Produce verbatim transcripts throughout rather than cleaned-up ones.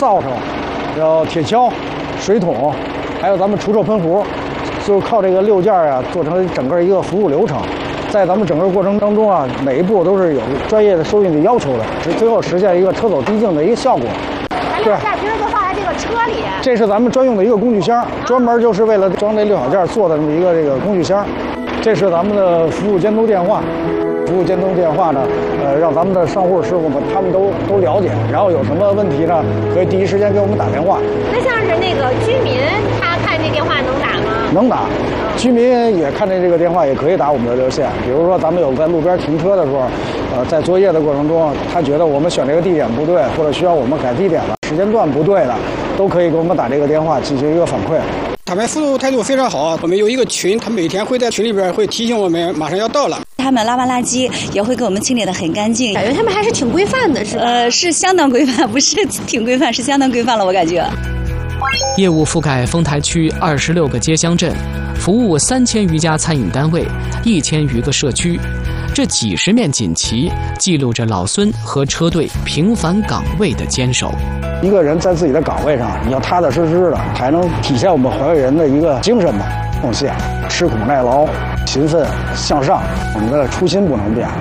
扫帚，然后铁锹、水桶，还有咱们除臭喷壶，就靠这个六件啊做成整个一个服务流程。在咱们整个过程当中啊，每一步都是有专业的收运的要求的，最后实现一个车走低径的一个效果。 咱六件平时都放在这个车里。这是咱们专用的一个工具箱，专门就是为了装这六小件做的这么一个这个工具箱。这是咱们的服务监督电话。服务监督电话呢，呃，让咱们的上户师傅们他们都都了解，然后有什么问题呢，可以第一时间给我们打电话。 那像是那个居民，他看这电话能打吗？ 能打，居民也看见这个电话也可以打我们的热线。比如说咱们有在路边停车的时候，呃，在作业的过程中，他觉得我们选这个地点不对，或者需要我们改地点了，时间段不对了，都可以给我们打这个电话进行一个反馈。 他们服务态度非常好，我们有一个群，他每天会在群里边会提醒我们马上要到了。 他们拉完垃圾也会给我们清理得很干净， 感觉他们还是挺规范的，是吧？ 呃，是相当规范，不是挺规范，是相当规范了，我感觉。 业务覆盖丰台区二十六个街乡镇，服务三千余家餐饮单位，一千余个社区。这几十面锦旗记录着老孙和车队平凡岗位的坚守。 一个人在自己的岗位上，你要踏踏实实的，才能体现我们怀化人的一个精神吧。奉献、吃苦耐劳、勤奋向上，我们的初心不能变。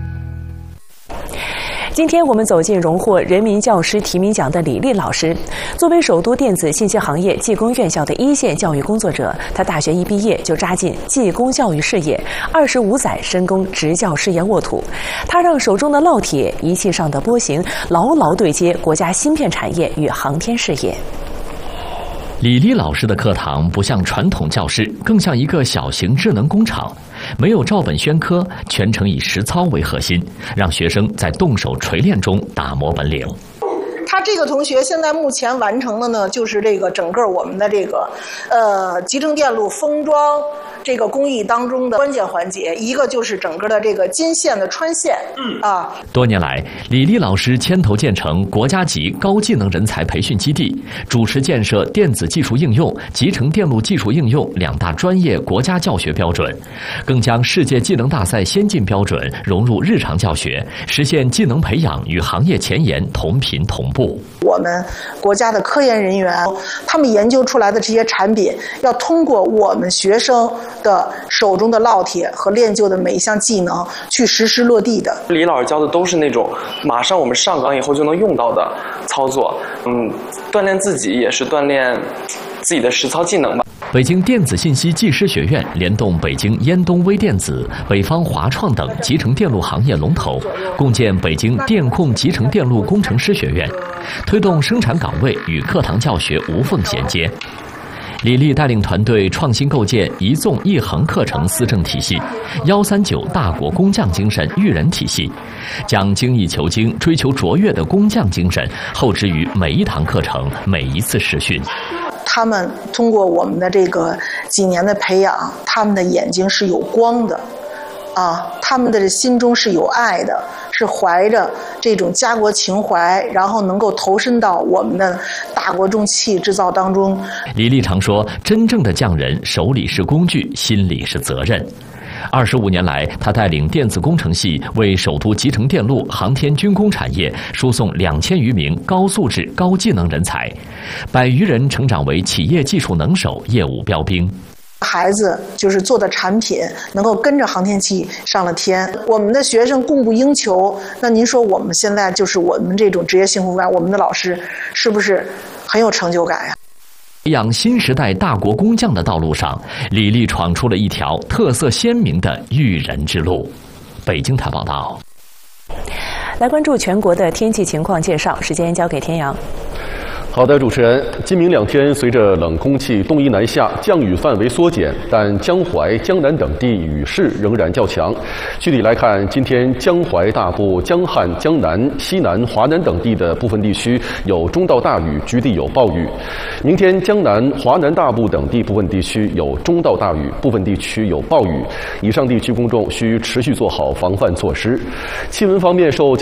今天我们走进荣获人民教师提名奖的李丽老师。作为首都电子信息行业技工院校的一线教育工作者，她大学一毕业就扎进技工教育事业，二十五载深耕职教试验沃土。她让手中的烙铁、仪器上的波形牢牢对接国家芯片产业与航天事业。 李丽老师的课堂不像传统教室，更像一个小型智能工厂，没有照本宣科，全程以实操为核心，让学生在动手锤炼中打磨本领。 他这个同学现在目前完成的呢，就是这个整个我们的这个呃集成电路封装这个工艺当中的关键环节，一个就是整个的这个金线的穿线。嗯啊， 多年来，李丽老师牵头建成国家级高技能人才培训基地，主持建设电子技术应用、集成电路技术应用两大专业国家教学标准，更将世界技能大赛先进标准融入日常教学，实现技能培养与行业前沿同频同步。 我们国家的科研人员，他们研究出来的这些产品，要通过我们学生的手中的烙铁和练就的每一项技能去实施落地的。 李老师教的都是那种马上我们上岗以后就能用到的操作，嗯，锻炼自己也是锻炼自己的实操技能吧。 北京电子信息技师学院联动北京烟东微电子、北方华创等集成电路行业龙头，共建北京电控集成电路工程师学院，推动生产岗位与课堂教学无缝衔接。李丽带领团队创新构建一纵一横课程思政体系，幺三九大国工匠精神育人体系，将精益求精、追求卓越的工匠精神厚植于每一堂课程、每一次实训。 他们通过我们的这个几年的培养，他们的眼睛是有光的，啊，他们的心中是有爱的，是怀着这种家国情怀，然后能够投身到我们的大国重器制造当中。 李丽常说，真正的匠人手里是工具，心里是责任。二十五年来，他带领电子工程系为首都集成电路、航天军工产业输送两千余名高素质、高技能人才，百余人成长为企业技术能手、业务标兵。 孩子就是做的产品能够跟着航天器上了天，我们的学生供不应求。那您说我们现在就是我们这种职业幸福感，我们的老师是不是很有成就感呀？ 培养新时代大国工匠的道路上，李丽闯出了一条特色鲜明的育人之路。北京台报道。 来关注全国的天气情况介绍，时间交给天阳。 好的，主持人，今明两天随着冷空气东移南下，降雨范围缩减，但江淮、江南等地雨势仍然较强。具体来看，今天江淮大部、江汉、江南、西南、华南等地的部分地区有中到大雨，局地有暴雨。明天江南、华南大部等地部分地区有中到大雨，部分地区有暴雨。以上地区公众需持续做好防范措施。气温方面，受